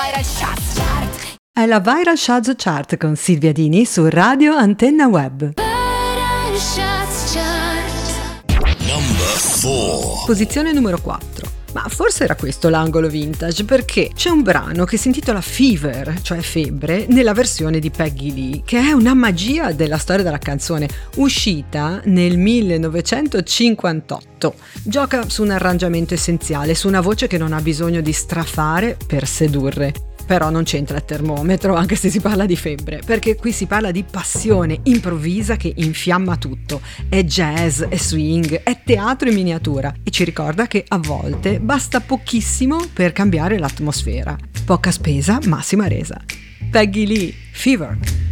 Viral Charts Chart. È la Viral Charts Chart con Silvia Dini su Radio Antenna Web. Viral Charts Chart. Number 4. Posizione numero 4. Ma forse era questo l'angolo vintage, perché c'è un brano che si intitola Fever, cioè febbre, nella versione di Peggy Lee, che è una magia della storia della canzone, uscita nel 1958. Gioca su un arrangiamento essenziale, su una voce che non ha bisogno di strafare per sedurre. Però non c'entra il termometro, anche se si parla di febbre, perché qui si parla di passione improvvisa che infiamma tutto. È jazz, è swing, è teatro in miniatura e ci ricorda che a volte basta pochissimo per cambiare l'atmosfera. Poca spesa, massima resa. Peggy Lee, Fever.